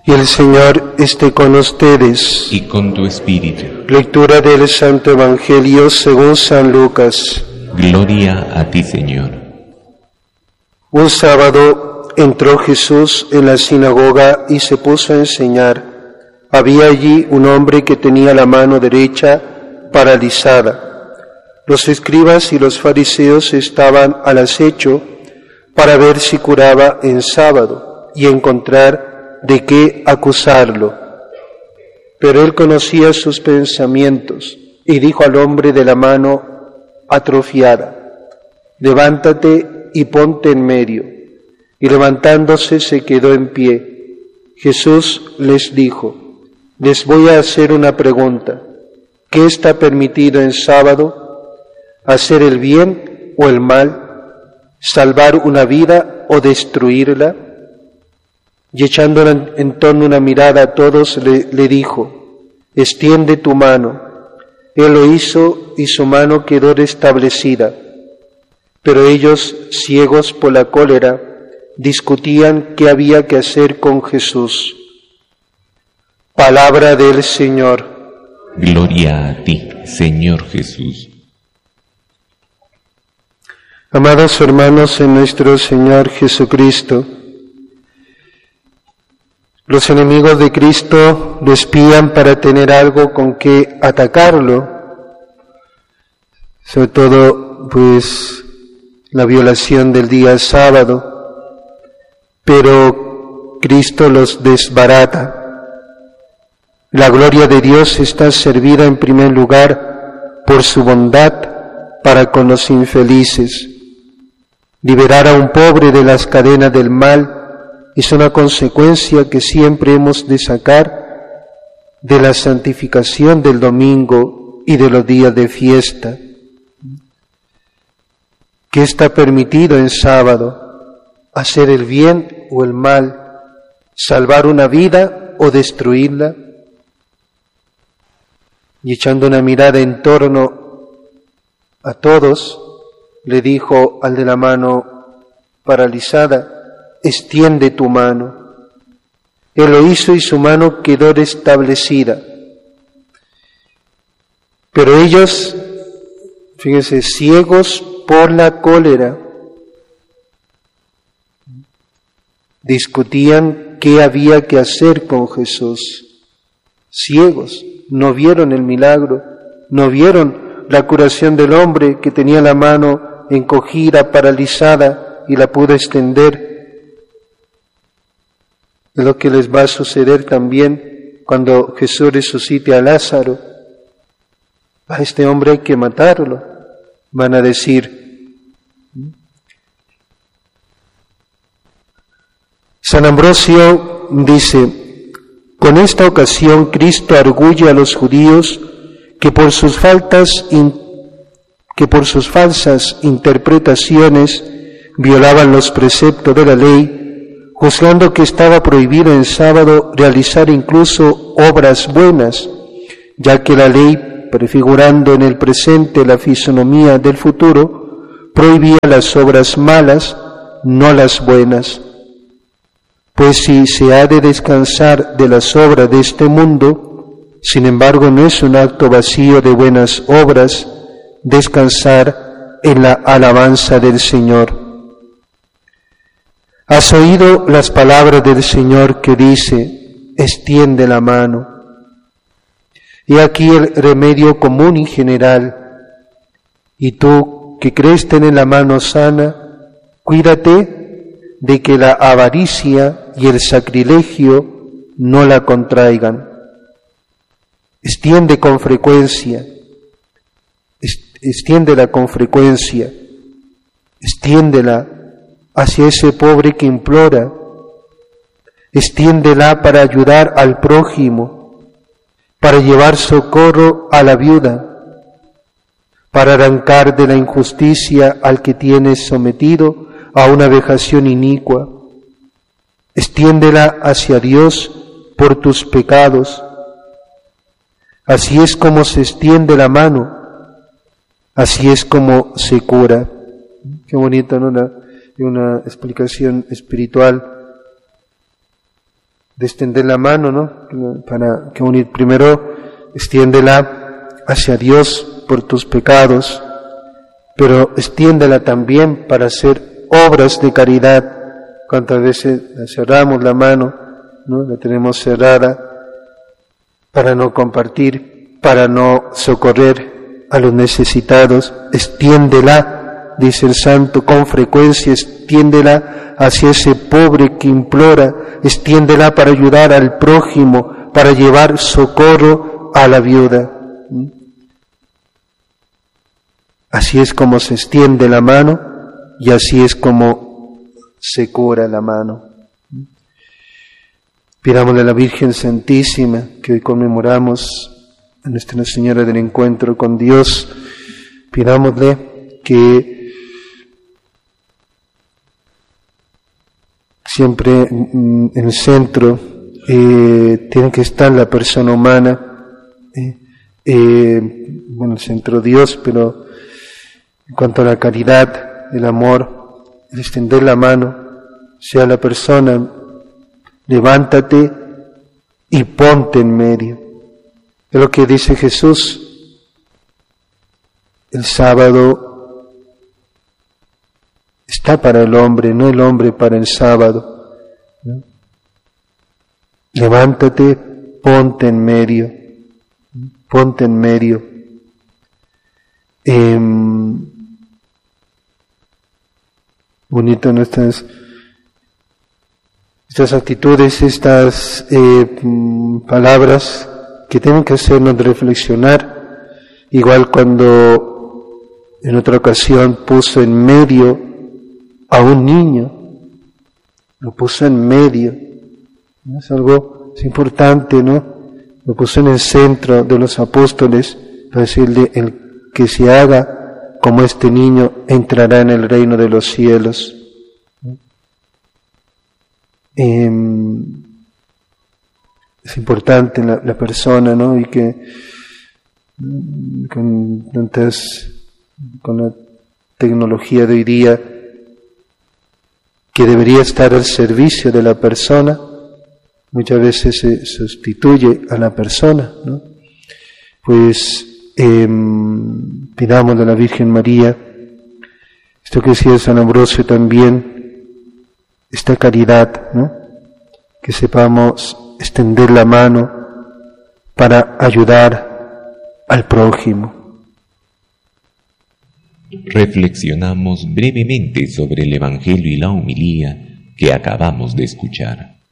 Y el Señor esté con ustedes. Y con tu espíritu. Lectura del Santo Evangelio según San Lucas. Gloria a ti, Señor. Un sábado entró Jesús en la sinagoga y se puso a enseñar. Había allí un hombre que tenía la mano derecha paralizada. Los escribas y los fariseos estaban al acecho para ver si curaba en sábado y encontrar de qué acusarlo. Pero él conocía sus pensamientos y dijo al hombre de la mano atrofiada: levántate y ponte en medio. Y levantándose se quedó en pie. Jesús les dijo: les voy a hacer una pregunta. ¿Qué está permitido en sábado? ¿Hacer el bien o el mal? ¿Salvar una vida o destruirla? Y echando en torno una mirada a todos, le dijo: extiende tu mano. Él lo hizo y su mano quedó restablecida. Pero ellos, ciegos por la cólera, discutían qué había que hacer con Jesús. Palabra del Señor. Gloria a ti, Señor Jesús. Amados hermanos en nuestro Señor Jesucristo, los enemigos de Cristo lo espían para tener algo con que atacarlo, sobre todo pues la violación del día sábado, pero Cristo los desbarata. La gloria de Dios está servida en primer lugar por su bondad para con los infelices. Liberar a un pobre de las cadenas del mal es una consecuencia que siempre hemos de sacar de la santificación del domingo y de los días de fiesta. ¿Qué está permitido en sábado? ¿Hacer el bien o el mal? ¿Salvar una vida o destruirla? Y echando una mirada en torno a todos, le dijo al de la mano paralizada: extiende tu mano. Él lo hizo y su mano quedó restablecida. Pero ellos, fíjense, ciegos por la cólera, discutían qué había que hacer con Jesús. Ciegos, no vieron el milagro, no vieron la curación del hombre que tenía la mano encogida, paralizada, y la pudo extender. Es lo que les va a suceder también cuando Jesús resucite a Lázaro. A este hombre hay que matarlo, van a decir. San Ambrosio dice: con esta ocasión Cristo arguye a los judíos que por sus falsas interpretaciones violaban los preceptos de la ley, juzgando que estaba prohibido en sábado realizar incluso obras buenas, ya que la ley, prefigurando en el presente la fisonomía del futuro, prohibía las obras malas, no las buenas. Pues si se ha de descansar de las obras de este mundo, sin embargo no es un acto vacío de buenas obras descansar en la alabanza del Señor. ¿Has oído las palabras del Señor que dice: extiende la mano? He aquí el remedio común y general. Y tú, que crees tener la mano sana, cuídate de que la avaricia y el sacrilegio no la contraigan. Extiéndela con frecuencia, extiéndela hacia ese pobre que implora, extiéndela para ayudar al prójimo, para llevar socorro a la viuda, para arrancar de la injusticia al que tienes sometido a una vejación inicua. Extiéndela hacia Dios por tus pecados. Así es como se extiende la mano, así es como se cura. Qué bonito, ¿no? Una explicación espiritual. de extender la mano, ¿no? Para que unir primero, extiéndela hacia Dios por tus pecados, pero extiéndela también para hacer obras de caridad. Cuántas veces cerramos la mano, ¿no? La tenemos cerrada para no compartir, para no socorrer a los necesitados. Extiéndela, dice el santo, con frecuencia, extiéndela hacia ese pobre que implora, extiéndela para ayudar al prójimo, para llevar socorro a la viuda. Así es como se extiende la mano y así es como se cura la mano. Pidámosle a la Virgen Santísima, que hoy conmemoramos a Nuestra Señora del Encuentro con Dios, pidámosle que siempre en el centro tiene que estar la persona humana, el centro Dios, pero en cuanto a la caridad, el amor, el extender la mano, sea la persona, levántate y ponte en medio. Es lo que dice Jesús. El sábado está para el hombre, no el hombre para el sábado, ¿no? Levántate, ponte en medio, ponte en medio. Bonito nuestras actitudes, estas palabras que tienen que hacernos reflexionar, igual cuando en otra ocasión puso en medio a un niño, lo puso en medio, ¿no? Es importante, ¿no? Lo puso en el centro de los apóstoles para decirle: el que se haga como este niño entrará en el reino de los cielos. Es importante la persona, ¿no? Y que con la tecnología de hoy día, que debería estar al servicio de la persona, muchas veces se sustituye a la persona, ¿no? Pues pidamos a la Virgen María, esto que decía San Ambrosio también, esta caridad, ¿no? Que sepamos extender la mano para ayudar al prójimo. Reflexionamos brevemente sobre el Evangelio y la homilía que acabamos de escuchar.